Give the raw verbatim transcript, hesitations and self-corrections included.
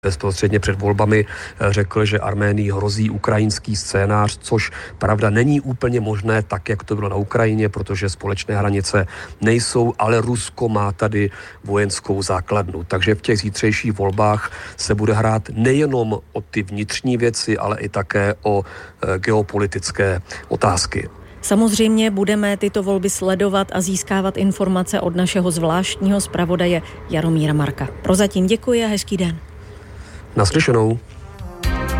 bezprostředně před volbami řekl, že Arménii hrozí ukrajinský scénář, což pravda není úplně možné tak, jak to bylo na Ukrajině, protože společné hranice nejsou, ale Rusko má tady vojenskou základnu. Takže v těch zítřejších volbách se bude hrát nejenom o ty vnitřní věci, ale i také o geopolitické otázky. Samozřejmě budeme tyto volby sledovat a získávat informace od našeho zvláštního zpravodaje Jaromíra Marka. Prozatím děkuji a hezký den. Naslyšenou.